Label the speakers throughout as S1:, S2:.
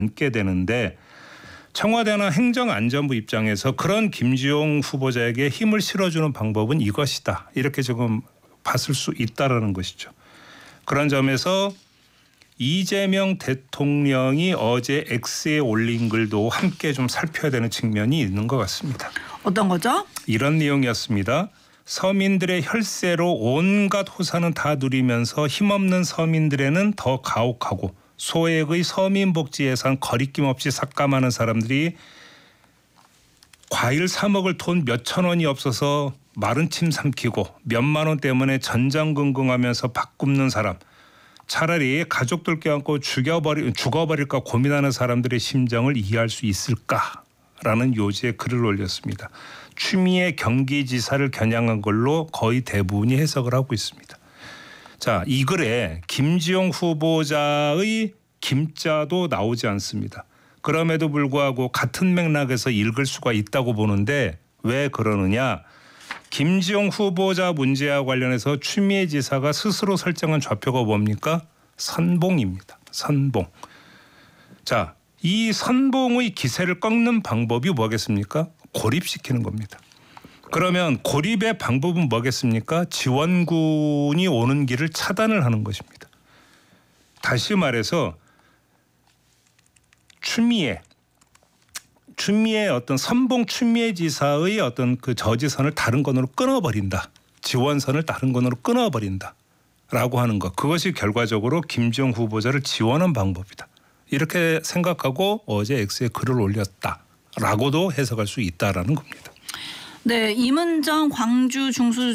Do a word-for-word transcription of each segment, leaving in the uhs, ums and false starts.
S1: 않게 되는데 청와대나 행정안전부 입장에서 그런 김지용 후보자에게 힘을 실어주는 방법은 이것이다. 이렇게 지금 봤을 수 있다라는 것이죠. 그런 점에서 이재명 대통령이 어제 X에 올린 글도 함께 좀 살펴야 되는 측면이 있는 것 같습니다.
S2: 어떤 거죠?
S1: 이런 내용이었습니다. 서민들의 혈세로 온갖 호사는 다 누리면서 힘없는 서민들에는 더 가혹하고 소액의 서민복지 예산 거리낌 없이 삭감하는 사람들이 과일 사 먹을 돈 몇천 원이 없어서 마른 침 삼키고 몇만 원 때문에 전전긍긍하면서 밥 굶는 사람, 차라리 가족들 껴안고 죽여버리, 죽어버릴까 고민하는 사람들의 심정을 이해할 수 있을까라는 요지의 글을 올렸습니다. 추미애 경기지사를 겨냥한 걸로 거의 대부분이 해석을 하고 있습니다. 자, 이 글에 김지용 후보자의 김자도 나오지 않습니다. 그럼에도 불구하고 같은 맥락에서 읽을 수가 있다고 보는데 왜 그러느냐. 김지용 후보자 문제와 관련해서 추미애 지사가 스스로 설정한 좌표가 뭡니까? 선봉입니다. 선봉. 자, 이 선봉의 기세를 꺾는 방법이 뭐겠습니까? 고립시키는 겁니다. 그러면 고립의 방법은 뭐겠습니까? 지원군이 오는 길을 차단을 하는 것입니다. 다시 말해서 추미애, 추미애 어떤 선봉 추미애 지사의 어떤 그 저지선을 다른 건으로 끊어버린다. 지원선을 다른 건으로 끊어버린다라고 하는 것. 그것이 결과적으로 김지용 후보자를 지원한 방법이다. 이렇게 생각하고 어제 X에 글을 올렸다라고도 해석할 수 있다라는 겁니다.
S2: 네, 임은정 광주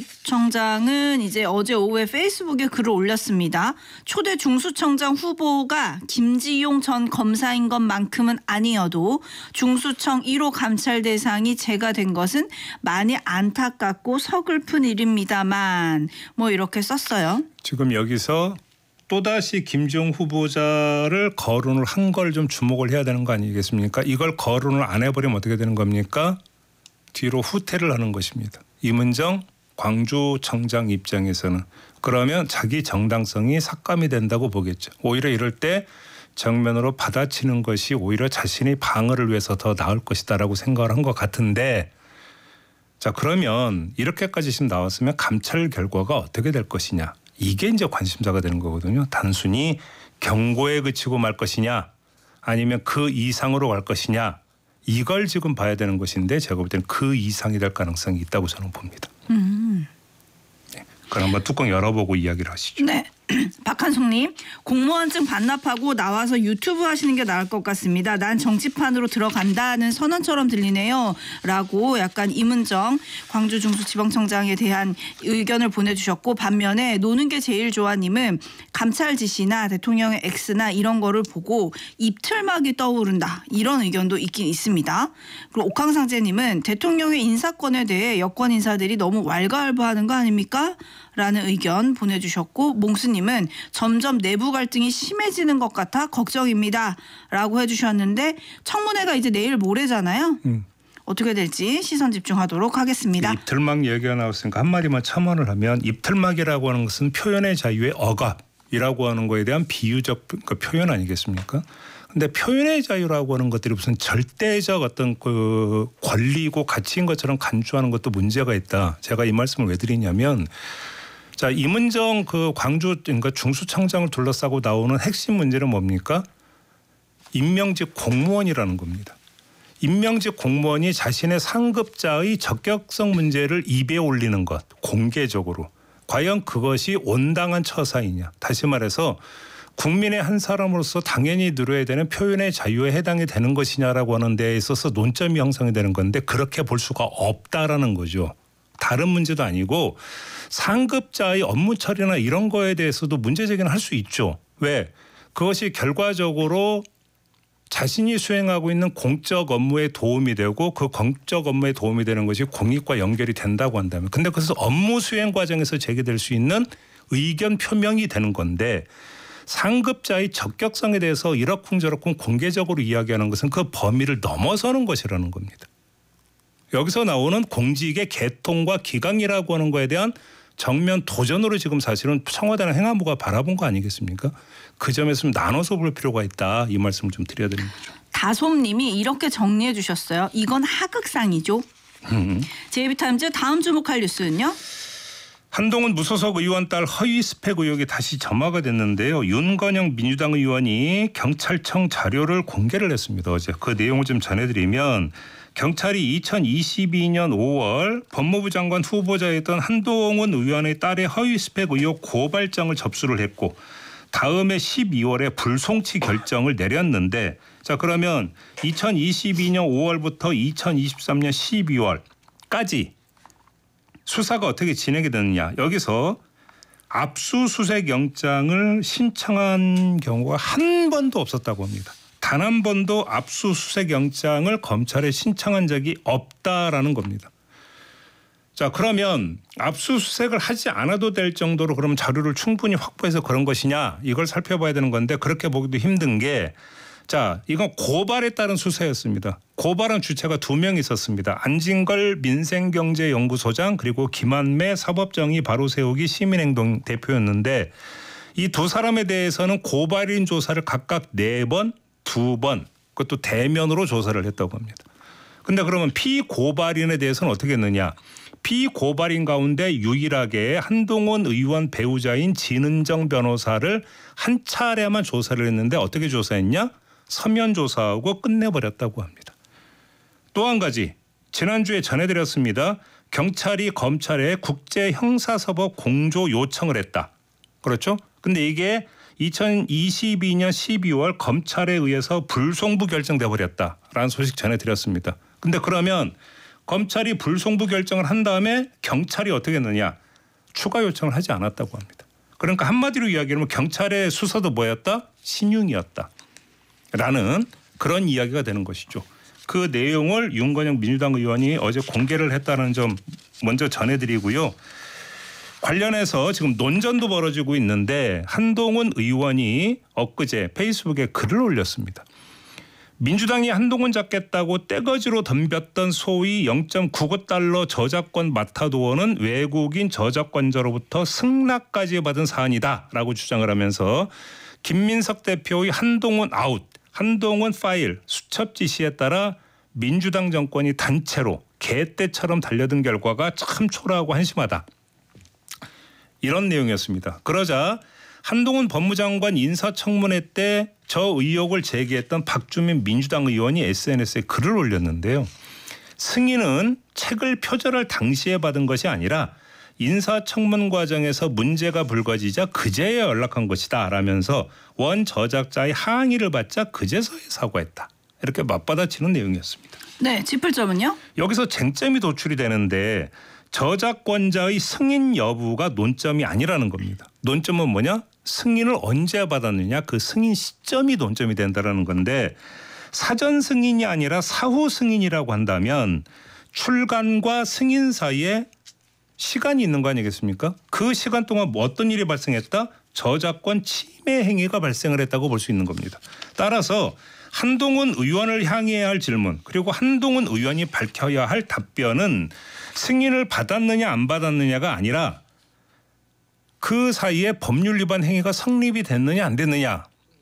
S2: 중수청장은 이제 어제 오후에 페이스북에 글을 올렸습니다. 초대 중수청장 후보가 김지용 전 검사인 것만큼은 아니어도 중수청 일 호 감찰 대상이 제가 된 것은 많이 안타깝고 서글픈 일입니다만 뭐 이렇게 썼어요.
S1: 지금 여기서 또다시 김지용 후보자를 거론을 한 걸 좀 주목을 해야 되는 거 아니겠습니까? 이걸 거론을 안 해버리면 어떻게 되는 겁니까? 뒤로 후퇴를 하는 것입니다. 임은정 광주청장 입장에서는 그러면 자기 정당성이 삭감이 된다고 보겠죠. 오히려 이럴 때 정면으로 받아치는 것이 오히려 자신의 방어를 위해서 더 나을 것이다라고 생각을 한 것 같은데 자 그러면 이렇게까지 지금 나왔으면 감찰 결과가 어떻게 될 것이냐. 이게 이제 관심사가 되는 거거든요. 단순히 경고에 그치고 말 것이냐 아니면 그 이상으로 갈 것이냐. 이걸 지금 봐야 되는 것인데 제가 볼 때는 그 이상이 될 가능성이 있다고 저는 봅니다. 음. 네. 그럼 한번 뚜껑 열어보고 이야기를 하시죠.
S2: 네. 박한송님, 공무원증 반납하고 나와서 유튜브 하시는 게 나을 것 같습니다. 난 정치판으로 들어간다는 선언처럼 들리네요. 라고 약간 임은정 광주 중수지방청장에 대한 의견을 보내주셨고 반면에 노는 게 제일 좋아님은 감찰 지시나 대통령의 X나 이런 거를 보고 입틀막이 떠오른다. 이런 의견도 있긴 있습니다. 그리고 옥황상제님은 대통령의 인사권에 대해 여권 인사들이 너무 왈가왈부하는 거 아닙니까? 라는 의견 보내주셨고 몽수님은 점점 내부 갈등이 심해지는 것 같아 걱정입니다. 라고 해주셨는데 청문회가 이제 내일 모레잖아요. 음. 어떻게 될지 시선 집중하도록 하겠습니다.
S1: 입틀막 얘기가 나왔으니까 한마디만 첨언을 하면 입틀막이라고 하는 것은 표현의 자유의 억압이라고 하는 거에 대한 비유적 표현 아니겠습니까? 근데 표현의 자유라고 하는 것들이 무슨 절대적 어떤 그 권리고 가치인 것처럼 간주하는 것도 문제가 있다. 제가 이 말씀을 왜 드리냐면 자, 임은정 그 광주 그러니까 중수청장을 둘러싸고 나오는 핵심 문제는 뭡니까? 임명직 공무원이라는 겁니다. 임명직 공무원이 자신의 상급자의 적격성 문제를 입에 올리는 것, 공개적으로. 과연 그것이 온당한 처사이냐. 다시 말해서 국민의 한 사람으로서 당연히 누려야 되는 표현의 자유에 해당이 되는 것이냐라고 하는 데에 있어서 논점이 형성이 되는 건데 그렇게 볼 수가 없다라는 거죠. 다른 문제도 아니고 상급자의 업무 처리나 이런 거에 대해서도 문제 제기는 할 수 있죠. 왜? 그것이 결과적으로 자신이 수행하고 있는 공적 업무에 도움이 되고 그 공적 업무에 도움이 되는 것이 공익과 연결이 된다고 한다면 근데 그래서 업무 수행 과정에서 제기될 수 있는 의견 표명이 되는 건데 상급자의 적격성에 대해서 이러쿵저러쿵 공개적으로 이야기하는 것은 그 범위를 넘어서는 것이라는 겁니다. 여기서 나오는 공직의 개통과 기강이라고 하는 거에 대한 정면 도전으로 지금 사실은 청와대나 행안부가 바라본 거 아니겠습니까? 그 점에서 좀 나눠서 볼 필요가 있다. 이 말씀을 좀 드려드린 거죠.
S2: 다솜님이 이렇게 정리해 주셨어요. 이건 하극상이죠.
S1: 음.
S2: 제이비타임즈 다음 주목할 뉴스는요.
S1: 한동훈 무소속 의원 딸 허위 스펙 의혹이 다시 점화가 됐는데요. 윤건영 민주당 의원이 경찰청 자료를 공개를 했습니다. 어제 그 내용을 좀 전해드리면 경찰이 이천이십이 년 오월 법무부 장관 후보자였던 한동훈 의원의 딸의 허위 스펙 의혹 고발장을 접수를 했고 다음해 십이월에 불송치 결정을 내렸는데 자 그러면 이천이십이 년 오월부터 이천이십삼 년 십이월까지 수사가 어떻게 진행이 됐느냐. 여기서 압수수색 영장을 신청한 경우가 한 번도 없었다고 합니다. 단 한 번도 압수수색 영장을 검찰에 신청한 적이 없다라는 겁니다. 자 그러면 압수수색을 하지 않아도 될 정도로 그럼 자료를 충분히 확보해서 그런 것이냐 이걸 살펴봐야 되는 건데 그렇게 보기도 힘든 게 자 이건 고발에 따른 수사였습니다. 고발한 주체가 두 명 있었습니다. 안진걸 민생경제연구소장 그리고 김한매 사법정의 바로세우기 시민행동 대표였는데 이 두 사람에 대해서는 고발인 조사를 각각 네 번, 두 번 그것도 대면으로 조사를 했다고 합니다. 근데 그러면 피고발인에 대해서는 어떻게 했느냐. 피고발인 가운데 유일하게 한동훈 의원 배우자인 진은정 변호사를 한 차례만 조사를 했는데 어떻게 조사했냐. 서면 조사하고 끝내버렸다고 합니다. 또 한 가지 지난주에 전해드렸습니다. 경찰이 검찰에 국제형사사법 공조 요청을 했다. 그렇죠? 근데 이게 이천이십이 년 십이월 검찰에 의해서 불송부 결정돼 버렸다라는 소식 전해드렸습니다. 근데 그러면 검찰이 불송부 결정을 한 다음에 경찰이 어떻게 했느냐. 추가 요청을 하지 않았다고 합니다. 그러니까 한마디로 이야기하면 경찰의 수사도 뭐였다? 신용이었다. 라는 그런 이야기가 되는 것이죠. 그 내용을 윤건영 민주당 의원이 어제 공개를 했다는 점 먼저 전해드리고요. 관련해서 지금 논전도 벌어지고 있는데 한동훈 의원이 엊그제 페이스북에 글을 올렸습니다. 민주당이 한동훈 잡겠다고 떼거지로 덤볐던 소위 영 점 구구 달러 저작권 마타도어는 외국인 저작권자로부터 승낙까지 받은 사안이다라고 주장을 하면서 김민석 대표의 한동훈 아웃, 한동훈 파일, 수첩 지시에 따라 민주당 정권이 단체로 개떼처럼 달려든 결과가 참 초라하고 한심하다. 이런 내용이었습니다. 그러자 한동훈 법무장관 인사청문회 때 저 의혹을 제기했던 박주민 민주당 의원이 에스엔에스에 글을 올렸는데요. 승인은 책을 표절할 당시에 받은 것이 아니라 인사청문 과정에서 문제가 불거지자 그제야 연락한 것이다 라면서 원 저작자의 항의를 받자 그제서야 사과했다. 이렇게 맞받아치는 내용이었습니다.
S2: 네, 짚을 점은요?
S1: 여기서 쟁점이 도출이 되는데 저작권자의 승인 여부가 논점이 아니라는 겁니다. 논점은 뭐냐? 승인을 언제 받았느냐 그 승인 시점이 논점이 된다는 건데 사전 승인이 아니라 사후 승인이라고 한다면 출간과 승인 사이에 시간이 있는 거 아니겠습니까? 그 시간 동안 뭐 어떤 일이 발생했다? 저작권 침해 행위가 발생을 했다고 볼 수 있는 겁니다. 따라서 한동훈 의원을 향해야 할 질문 그리고 한동훈 의원이 밝혀야 할 답변은 승인을 받았느냐 안 받았느냐가 아니라 그 사이에 법률 위반 행위가 성립이 됐느냐 안 됐느냐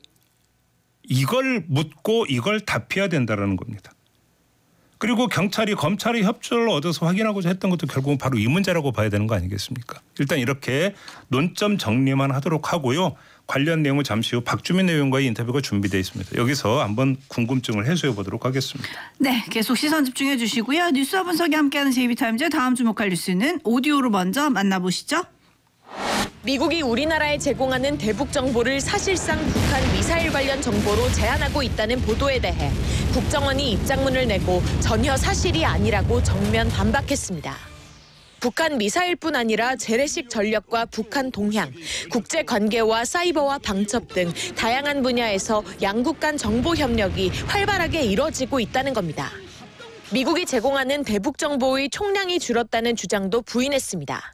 S1: 이걸 묻고 이걸 답해야 된다는 겁니다. 그리고 경찰이 검찰의 협조를 얻어서 확인하고자 했던 것도 결국은 바로 이 문제라고 봐야 되는 거 아니겠습니까? 일단 이렇게 논점 정리만 하도록 하고요. 관련 내용은 잠시 후 박주민 의원과의 인터뷰가 준비되어 있습니다. 여기서 한번 궁금증을 해소해 보도록 하겠습니다.
S2: 네, 계속 시선 집중해 주시고요. 뉴스와 분석이 함께하는 제이비타임즈 다음 주목할 뉴스는 오디오로 먼저 만나보시죠.
S3: 미국이 우리나라에 제공하는 대북 정보를 사실상 북한 미사일 관련 정보로 제한하고 있다는 보도에 대해 국정원이 입장문을 내고 전혀 사실이 아니라고 정면 반박했습니다. 북한 미사일뿐 아니라 재래식 전력과 북한 동향, 국제 관계와 사이버와 방첩 등 다양한 분야에서 양국 간 정보 협력이 활발하게 이뤄지고 있다는 겁니다. 미국이 제공하는 대북 정보의 총량이 줄었다는 주장도 부인했습니다.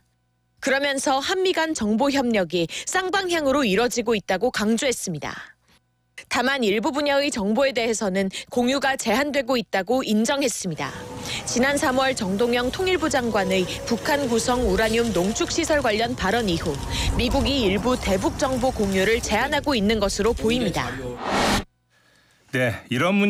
S3: 그러면서 한미 간 정보 협력이 쌍방향으로 이뤄지고 있다고 강조했습니다. 다만 일부 분야의 정보에 대해서는 공유가 제한되고 있다고 인정했습니다. 지난 삼월 정동영 통일부 장관의 북한 구성 우라늄 농축 시설 관련 발언 이후 미국이 일부 대북 정보 공유를 제한하고 있는 것으로 보입니다.
S1: 네, 이런 문